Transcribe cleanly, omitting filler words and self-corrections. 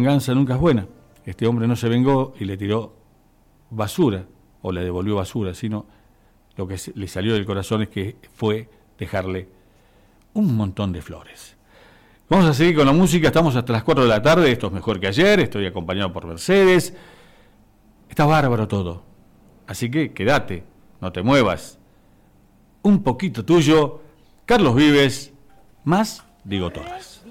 venganza nunca es buena. Este hombre no se vengó y le tiró basura, o le devolvió basura, sino lo que le salió del corazón es que fue dejarle un montón de flores. Vamos a seguir con la música, estamos hasta las 4 de la tarde, esto es Mejor que Ayer, estoy acompañado por Mercedes. Está bárbaro todo, así que quédate, no te muevas. Un poquito tuyo, Carlos Vives, más Diego Torres.